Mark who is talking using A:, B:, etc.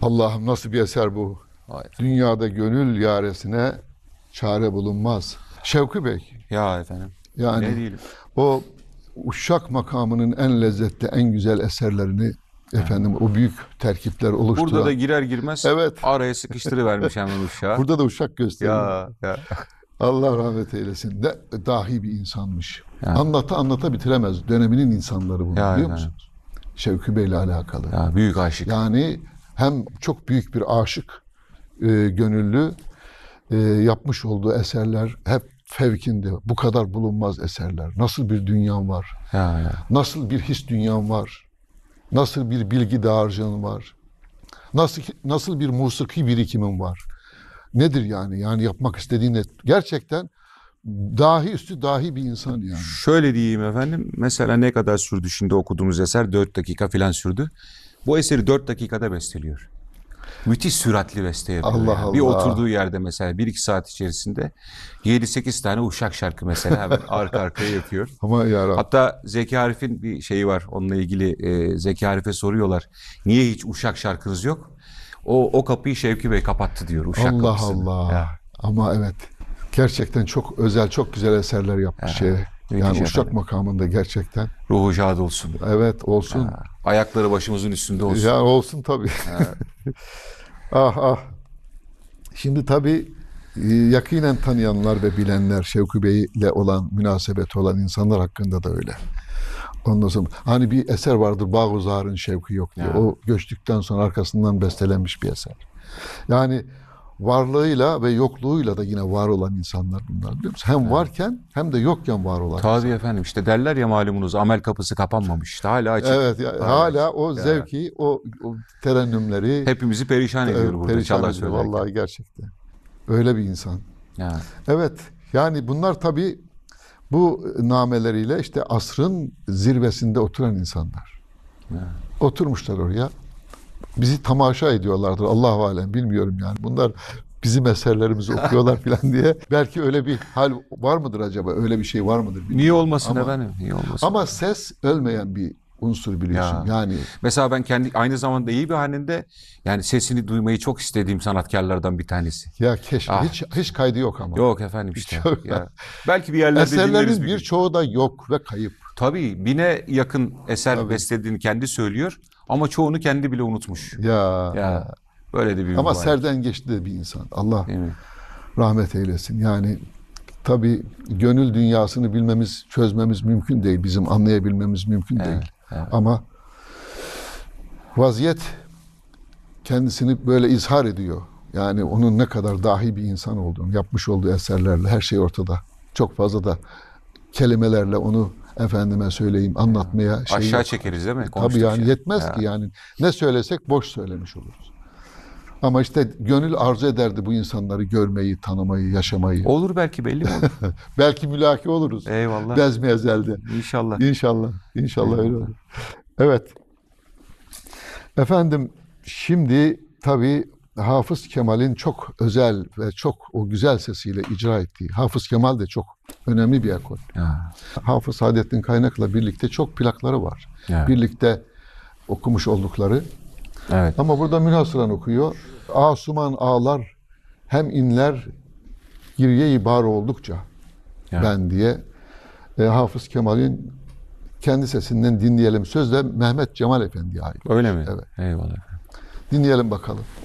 A: Allah'ım nasıl bir eser bu?
B: Vay.
A: Dünyada gönül yaresine çare bulunmaz. Şevki Bey,
B: Ya efendim. Ne
A: yani
B: diyelim.
A: o Uşak makamının en lezzetli, en güzel eserlerini efendim o büyük terkipler oluşturan.
B: Burada da girer girmez
A: Evet.
B: araya sıkıştırıvermiş hemen uşağı.
A: Burada da Uşak gösteriyor.
B: Ya.
A: Allah rahmet eylesin. De, dahi bir insanmış.
B: Ya.
A: Anlata bitiremez. Döneminin insanları bunu,
B: Ya
A: biliyor
B: efendim.
A: musunuz? Şevki Bey'le alakalı.
B: Ya büyük aşık.
A: Yani hem çok büyük bir aşık, gönüllü, yapmış olduğu eserler hep fevkinde. Bu kadar bulunmaz eserler. Nasıl bir dünyam var?
B: Ya.
A: Nasıl bir his dünyam var? Nasıl bir bilgi dağarcığın var? Nasıl bir musiki birikimim var? Nedir yani? Yani yapmak istediğin ne? Gerçekten dahi üstü dahi bir insan yani.
B: Şöyle diyeyim efendim. Mesela ne kadar sürdü şimdi okuduğumuz eser? 4 dakika falan sürdü. Bu eseri 4 dakikada besteliyor. Müthiş süratli beste yapıyor.
A: Allah
B: yani. Bir
A: Allah.
B: oturduğu yerde mesela 1-2 saat içerisinde 7-8 tane Uşak şarkı mesela hemen arka arkaya yapıyor.
A: Ama yarabbim.
B: Hatta Zeki Arif'in bir şeyi var. Onunla ilgili Zeki Arif'e soruyorlar. Niye hiç Uşak şarkınız yok? O kapıyı Şevki Bey kapattı diyor. Uşak
A: Allah
B: kapısını.
A: Allah.
B: Ya.
A: Ama evet. Gerçekten çok özel, çok güzel eserler yapmış şey. Yani
B: müthiş
A: Uşak
B: efendim.
A: makamında gerçekten.
B: Ruhu şad olsun.
A: Evet olsun.
B: Ya. Ayakları başımızın üstünde olsun.
A: Ya olsun tabii. Ah ah. Şimdi tabii yakinen tanıyanlar ve bilenler Şevki Bey ile olan münasebeti olan insanlar hakkında da öyle. Ondan sonra hani bir eser vardır Bağuzar'ın Şevki yok diye.
B: Ya.
A: O göçtükten sonra arkasından bestelenmiş bir eser. Yani varlığıyla ve yokluğuyla da yine var olan insanlar bunlar, biliyor musun? Hem varken hem de yokken var olan.
B: Tabii efendim işte derler ya malumunuz amel kapısı kapanmamış. İşte hala açık.
A: Evet hala o
B: Ya.
A: zevki, o terennümleri
B: Hepimizi perişan ediyor burada
A: perişan
B: çalar
A: ediyor
B: söylerken.
A: vallahi gerçekten. Öyle bir insan.
B: Ya.
A: Evet, yani bunlar tabii bu nameleriyle işte asrın zirvesinde oturan insanlar.
B: Ya.
A: Oturmuşlar oraya. Bizi tamaşa ediyorlardır. Allahu alem bilmiyorum yani. Bunlar bizim eserlerimizi okuyorlar falan diye. Belki öyle bir hal var mıdır acaba? Öyle bir şey var mıdır bilmiyorum.
B: Niye olmasın
A: Ama-
B: efendim? Niye olmasın?
A: Ama ses ölmeyen bir unsur biliyorsun.
B: Ya.
A: Yani
B: Mesela ben kendi aynı zamanda iyi bir halinde yani sesini duymayı çok istediğim sanatkarlardan bir tanesi.
A: ya keşke
B: Ah.
A: hiç kaydı yok ama.
B: Yok efendim işte.
A: Yok.
B: Ya. Belki bir yerlerde dinleriz
A: Eserlerin
B: bir gün.
A: birçoğu da yok ve kayıp.
B: Tabii 1000'e yakın eser
A: Tabii.
B: bestelediğini kendi söylüyor ama çoğunu kendi bile unutmuş.
A: Ya.
B: Ya böyle de bir
A: Ama
B: mübarek.
A: serden geçti de bir insan. Allah
B: Değil mi?
A: rahmet eylesin. Yani tabii gönül dünyasını bilmemiz, çözmemiz mümkün değil. Bizim anlayabilmemiz mümkün değil.
B: evet.
A: Ama vaziyet kendisini böyle izhar ediyor. Yani onun ne kadar dahi bir insan olduğunu, yapmış olduğu eserlerle her şey ortada. Çok fazla da kelimelerle onu efendime söyleyeyim anlatmaya şey
B: Aşağı
A: yok.
B: çekeriz değil mi?
A: Tabii
B: Konuştuk
A: yani
B: şey.
A: yetmez
B: Ya.
A: ki yani. Ne söylesek boş söylemiş oluruz. Ama işte gönül arzu ederdi bu insanları görmeyi, tanımayı, yaşamayı.
B: Olur belki belli mi olur?
A: Belki mülaki oluruz.
B: Eyvallah.
A: Bezmi ezelde.
B: İnşallah.
A: İnşallah. İnşallah öyle
B: Eyvallah.
A: olur. Evet. Efendim şimdi tabii Hafız Kemal'in çok özel ve çok o güzel sesiyle icra ettiği. Hafız Kemal de çok önemli bir ekol.
B: Ya.
A: Hafız Saadettin Kaynak'la birlikte çok plakları var.
B: Evet.
A: Birlikte okumuş oldukları.
B: Evet.
A: Ama burada münhasıran okuyor. Asuman ağlar hem inler geriye bar oldukça
B: Ya.
A: ben diye Hafız Kemal'in kendi sesinden dinleyelim. Sözde Mehmet Cemal Efendi'ye ait.
B: Öyle mi?
A: Evet.
B: Eyvallah.
A: Dinleyelim bakalım.